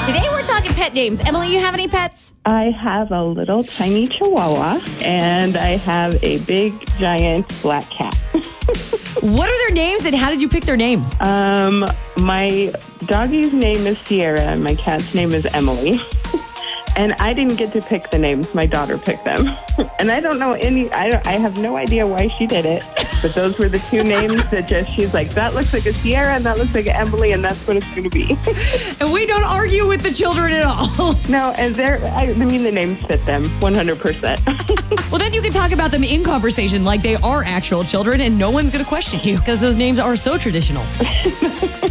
Today we're talking pet names. Emily, you have any pets? I have a little tiny chihuahua, and I have a big, giant black cat. What are their names, and how did you pick their names? My doggy's name is Sierra, and my cat's name is Emily. And I didn't get to pick the names. My daughter picked them. And I don't know I have no idea why she did it. But those were the two names that she's like, that looks like a Sierra and that looks like an Emily, and that's what it's going to be. And we don't argue with the children at all. No, and the names fit them 100%. Well, then you can talk about them in conversation like they are actual children, and no one's going to question you because those names are so traditional.